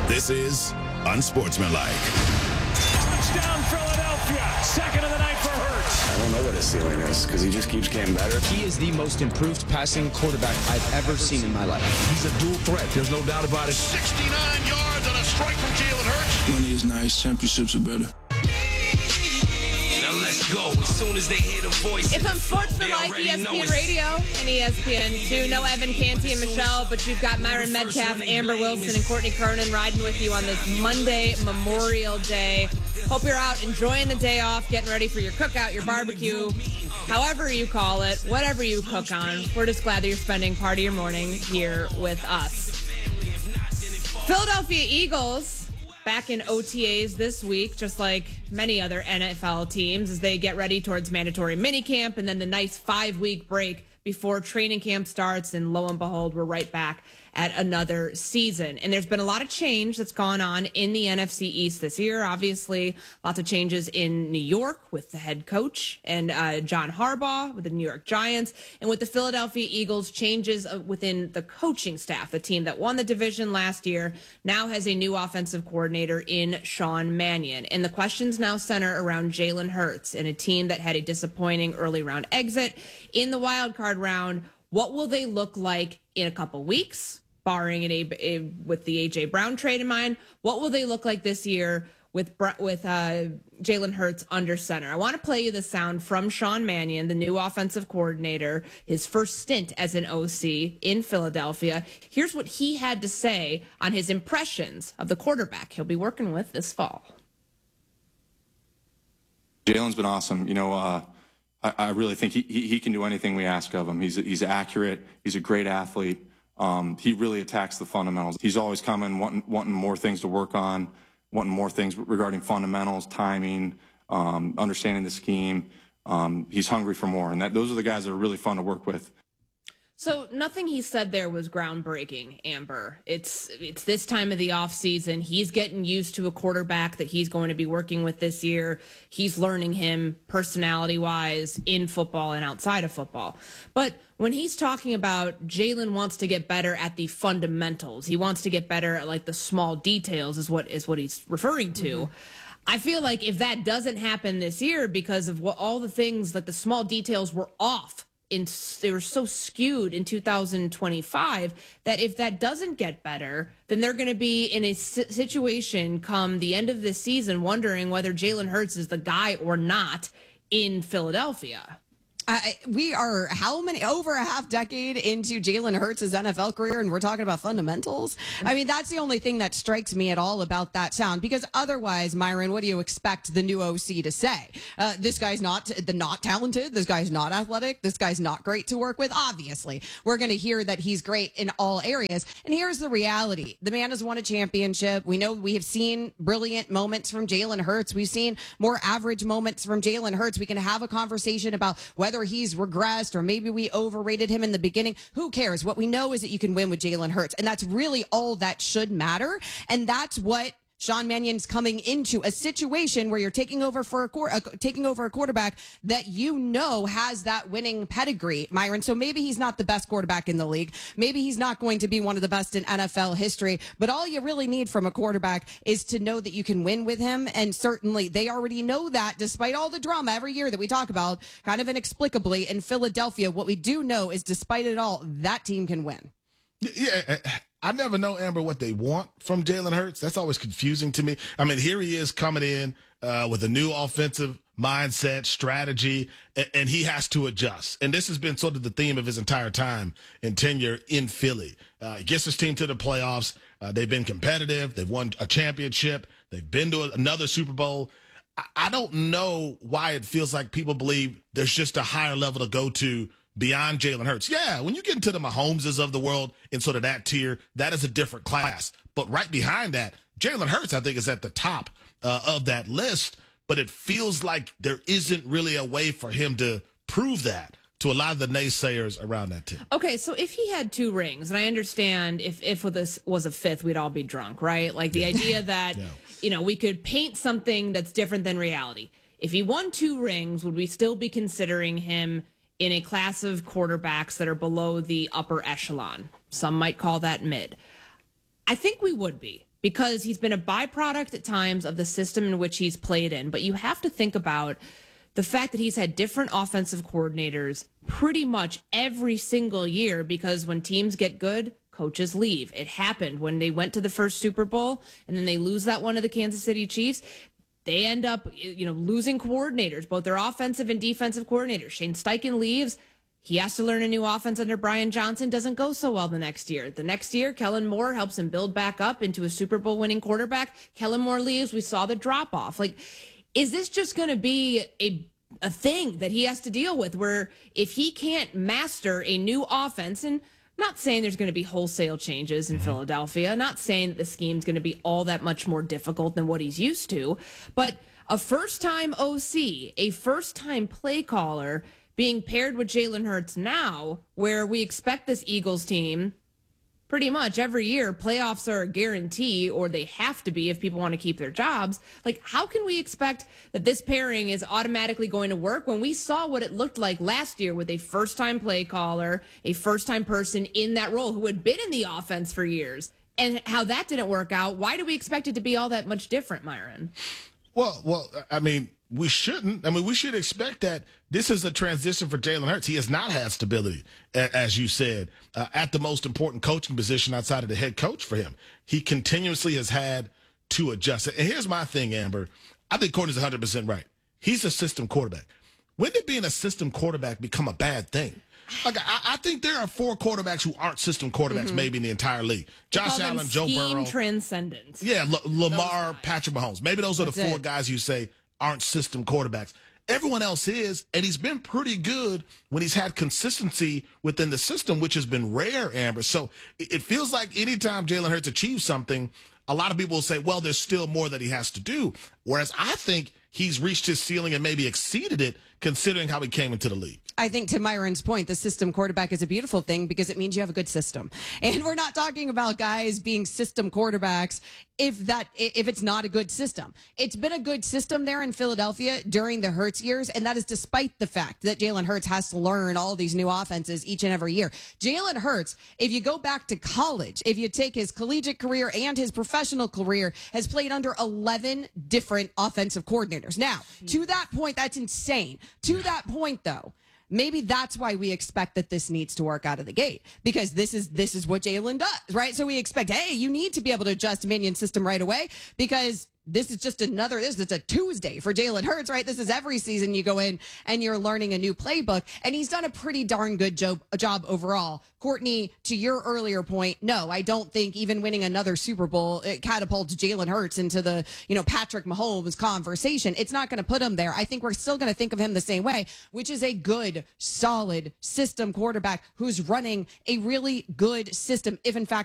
This is Unsportsmanlike. Touchdown, Philadelphia. Second of the night for Hurts. I don't know what his ceiling is because he just keeps getting better. He is the most improved passing quarterback I've ever seen in my life. He's a dual threat. There's no doubt about it. 69 yards and a strike from Jalen Hurts. Money is nice. Championships are better. Now let's go. As soon as they hear the voice. It's Unsportsmanlike, ESPN Radio and ESPN2. No Evan Canty and Michelle, but you've got Myron Metcalf, Amber Wilson, and Courtney Cronin riding with you on this Monday, Memorial Day. Hope you're out enjoying the day off, getting ready for your cookout, your barbecue, however you call it, whatever you cook on. We're just glad that you're spending part of your morning here with us. Philadelphia Eagles back in OTAs this week, just like many other NFL teams, as they get ready towards mandatory minicamp and then the nice 5-week break before training camp starts. And lo and behold, we're right back at another season. And there's been a lot of change that's gone on in the NFC East this year. Obviously, lots of changes in New York with the head coach and John Harbaugh with the New York Giants, and with the Philadelphia Eagles, changes within the coaching staff. The team that won the division last year now has a new offensive coordinator in Sean Mannion. And the questions now center around Jalen Hurts and a team that had a disappointing early round exit in the wild card round. What will they look like in a couple weeks, barring with the A.J. Brown trade in mind? What will they look like this year with Jalen Hurts under center? I want to play you the sound from Sean Mannion, the new offensive coordinator, his first stint as an OC in Philadelphia. Here's what he had to say on his impressions of the quarterback he'll be working with this fall. Jalen's been awesome. You know, I really think he can do anything we ask of him. He's accurate. He's a great athlete. He really attacks the fundamentals. He's always coming, wanting more things to work on, wanting more things regarding fundamentals, timing, understanding the scheme. He's hungry for more, and those are the guys that are really fun to work with. So nothing he said there was groundbreaking, Amber. It's this time of the offseason. He's getting used to a quarterback that he's going to be working with this year. He's learning him personality-wise in football and outside of football. But when he's talking about Jalen wants to get better at the fundamentals, he wants to get better at like the small details is what he's referring to. Mm-hmm. I feel like if that doesn't happen this year because of all the things, like the small details were off, they were so skewed in 2025 that if that doesn't get better, then they're going to be in a situation come the end of this season wondering whether Jalen Hurts is the guy or not in Philadelphia. We are over a half decade into Jalen Hurts' NFL career, and we're talking about fundamentals. I mean, that's the only thing that strikes me at all about that sound, because otherwise, Myron, what do you expect the new OC to say? This guy's not talented. This guy's not athletic. This guy's not great to work with. Obviously, we're going to hear that he's great in all areas. And here's the reality. The man has won a championship. We know we have seen brilliant moments from Jalen Hurts. We've seen more average moments from Jalen Hurts. We can have a conversation about whether he's regressed or maybe we overrated him in the beginning. Who cares? What we know is that you can win with Jalen Hurts, and that's really all that should matter. And that's what Sean Mannion's coming into, a situation where you're taking over for a quarterback that you know has that winning pedigree, Myron. So maybe he's not the best quarterback in the league. Maybe he's not going to be one of the best in NFL history. But all you really need from a quarterback is to know that you can win with him. And certainly they already know that, despite all the drama every year that we talk about, kind of inexplicably in Philadelphia. What we do know is, despite it all, that team can win. Yeah, I never know, Amber, what they want from Jalen Hurts. That's always confusing to me. I mean, here he is coming in with a new offensive mindset, strategy, and he has to adjust. And this has been sort of the theme of his entire time and tenure in Philly. He gets his team to the playoffs. They've been competitive. They've won a championship. They've been to another Super Bowl. I don't know why it feels like people believe there's just a higher level to go to beyond Jalen Hurts. Yeah, when you get into the Mahomeses of the world in sort of that tier, that is a different class. But right behind that, Jalen Hurts, I think, is at the top of that list. But it feels like there isn't really a way for him to prove that to a lot of the naysayers around that team. Okay, so if he had 2 rings, and I understand if this was a 5th, we'd all be drunk, right? Like the idea that, we could paint something that's different than reality. If he won 2 rings, would we still be considering him in a class of quarterbacks that are below the upper echelon? Some might call that mid. I think we would be. because he's been a byproduct at times of the system in which he's played in. But you have to think about the fact that he's had different offensive coordinators pretty much every single year, because when teams get good, coaches leave. It happened when they went to the first Super Bowl and then they lose that one to the Kansas City Chiefs. They end up, losing coordinators, both their offensive and defensive coordinators. Shane Steichen leaves. He has to learn a new offense under Brian Johnson. Doesn't go so well the next year. The next year, Kellen Moore helps him build back up into a Super Bowl winning quarterback. Kellen Moore leaves. We saw the drop off. Is this just going to be a thing that he has to deal with, where if he can't master a new offense, and I'm not saying there's going to be wholesale changes in Philadelphia, not saying that the scheme's going to be all that much more difficult than what he's used to, but a first-time OC, a first-time play caller being paired with Jalen Hurts now, where we expect this Eagles team pretty much every year, playoffs are a guarantee, or they have to be if people want to keep their jobs. How can we expect that this pairing is automatically going to work when we saw what it looked like last year with a first-time play caller, a first-time person in that role who had been in the offense for years, and how that didn't work out? Why do we expect it to be all that much different, Myron? Well, we shouldn't. We should expect that this is a transition for Jalen Hurts. He has not had stability, as you said, at the most important coaching position outside of the head coach for him. He continuously has had to adjust. And here's my thing, Amber. I think Courtney's 100% right. He's a system quarterback. When did being a system quarterback become a bad thing? I think there are 4 quarterbacks who aren't system quarterbacks maybe in the entire league. Josh Allen, Joe Burrow. Transcendent. Yeah, Lamar, Patrick Mahomes. Maybe those are the 4 guys you say aren't system quarterbacks. Everyone else is, and he's been pretty good when he's had consistency within the system, which has been rare, Amber. So it feels like anytime Jalen Hurts achieves something, a lot of people will say, well, there's still more that he has to do. Whereas I think he's reached his ceiling and maybe exceeded it, considering how he came into the league. I think to Myron's point, the system quarterback is a beautiful thing because it means you have a good system. And we're not talking about guys being system quarterbacks if it's not a good system. It's been a good system there in Philadelphia during the Hurts years, and that is despite the fact that Jalen Hurts has to learn all these new offenses each and every year. Jalen Hurts, if you go back to college, if you take his collegiate career and his professional career, has played under 11 different offensive coordinators. Now, to that point, that's insane. To that point, though, maybe that's why we expect that this needs to work out of the gate, because this is what Jalen does, right? So we expect, hey, you need to be able to adjust Minion system right away, because this is a Tuesday for Jalen Hurts, right? This is every season you go in and you're learning a new playbook, and he's done a pretty darn good job overall. Courtney, to your earlier point, no, I don't think even winning another Super Bowl, it catapults Jalen Hurts into the, Patrick Mahomes conversation. It's not going to put him there. I think we're still going to think of him the same way, which is a good, solid system quarterback who's running a really good system, if in fact